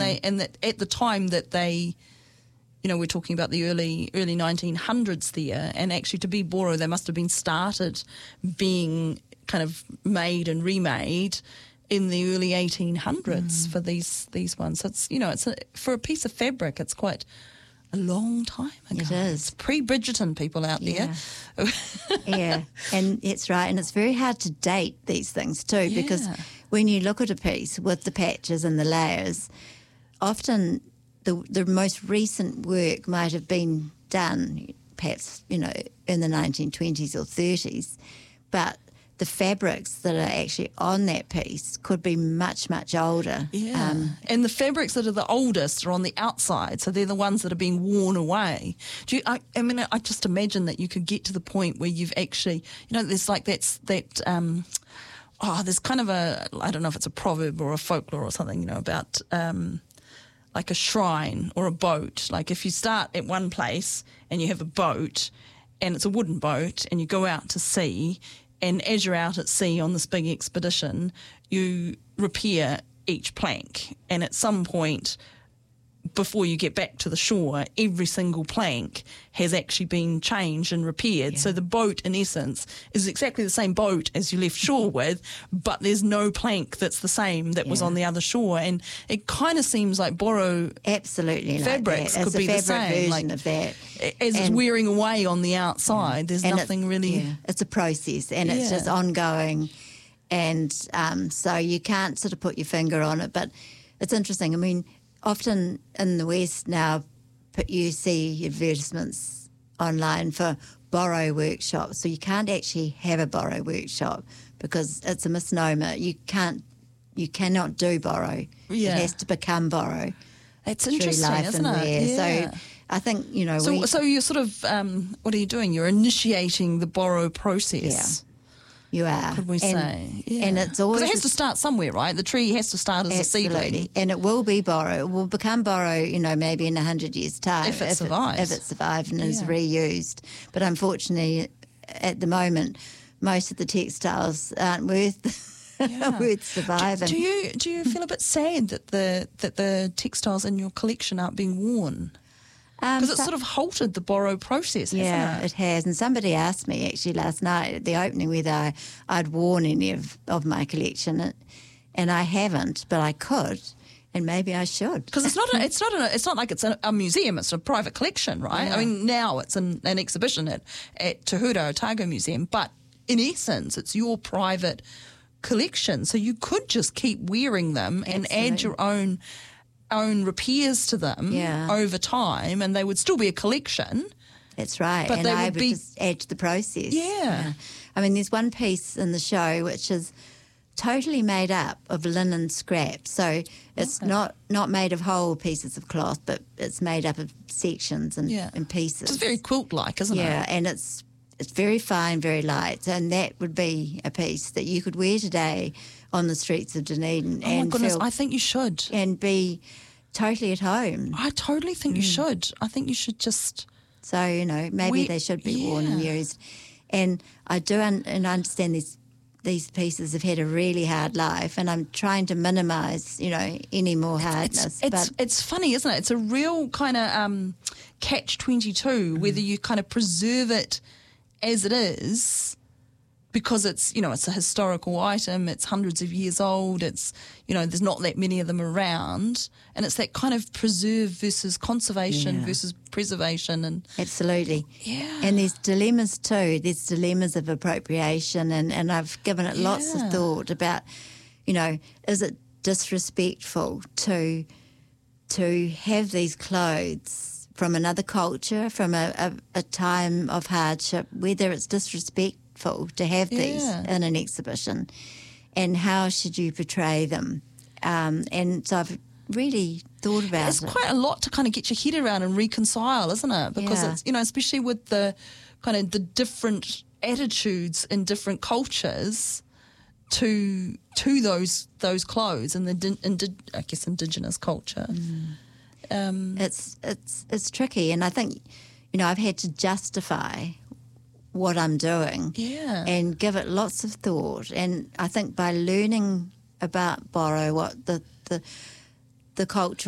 that at the time that they, we're talking about the early 1900s there, and actually to be boro, they must have been started being kind of made and remade in the early 1800s for these ones. So it's for a piece of fabric, it's quite a long time ago. It is. It's pre-Bridgerton, people out there. Yeah, and it's right. And it's very hard to date these things too, because when you look at a piece with the patches and the layers, often the most recent work might have been done perhaps, in the 1920s or 30s, but the fabrics that are actually on that piece could be much, much older. Yeah. And the fabrics that are the oldest are on the outside, so they're the ones that are being worn away. I just imagine that you could get to the point where you've actually, there's like there's kind of I don't know if it's a proverb or a folklore or something, about like a shrine or a boat. Like if you start at one place and you have a boat and it's a wooden boat and you go out to sea, and as you're out at sea on this big expedition, you repair each plank. And at some point, before you get back to the shore, every single plank has actually been changed and repaired. Yeah. So the boat, in essence, is exactly the same boat as you left shore with, but there's no plank that's the same that was on the other shore. And it kind of seems like boro fabrics could be the same. Version of that. As it's wearing away on the outside, there's nothing really... Yeah, it's a process, and it's just ongoing. And so you can't sort of put your finger on it, but it's interesting. I mean, often in the West now, you see advertisements online for boro workshops. So you can't actually have a boro workshop because it's a misnomer. You cannot do boro. Yeah. It has to become boro. It's interesting, isn't it? Yeah. So I think, So you're sort of, what are you doing? You're initiating the boro process. Yeah. You are. Could we say? Yeah. And it's always... Because it has to start somewhere, right? The tree has to start as a seedling. And it will be boro. It will become boro, maybe in 100 years' time. If it survives. If it survives and is reused. But unfortunately, at the moment, most of the textiles aren't worth surviving. Do you feel a bit sad that the textiles in your collection aren't being worn? Because it's sort of halted the boro process, hasn't it? Yeah, it has. And somebody asked me actually last night at the opening whether I'd worn any of my collection, and I haven't, but I could, and maybe I should. Because it's not like it's a museum; it's a private collection, right? Yeah. I mean, now it's an exhibition at Te Hura Otago Museum, but in essence, it's your private collection, so you could just keep wearing them and add your own repairs to them over time, and they would still be a collection. That's right. But and I would just add to the process. Yeah. I mean, there's one piece in the show which is totally made up of linen scrap. So it's not made of whole pieces of cloth, but it's made up of sections and pieces. It's very quilt-like, isn't it? Yeah, and it's very fine, very light, and that would be a piece that you could wear today on the streets of Dunedin. Oh, my goodness, I think you should. And be totally at home. I totally think you should. I think you should just... So, maybe they should be worn and used. And I do and I understand these pieces have had a really hard life, and I'm trying to minimise, any more hardness. It's funny, isn't it? It's a real kind of catch-22, whether you kind of preserve it as it is, because it's, it's a historical item, it's hundreds of years old, it's, there's not that many of them around, and it's that kind of preserve versus conservation versus preservation. And absolutely. Yeah. And there's dilemmas too. There's dilemmas of appropriation, and I've given it lots of thought about, is it disrespectful to have these clothes from another culture, from a time of hardship, whether it's disrespectful to have these in an exhibition, and how should you portray them? And so I've really thought about it. It's quite a lot to kind of get your head around and reconcile, isn't it? Because it's, especially with the kind of the different attitudes in different cultures to those clothes and the indigenous culture. It's tricky, and I think I've had to justify what I'm doing and give it lots of thought. And I think by learning about boro, what the culture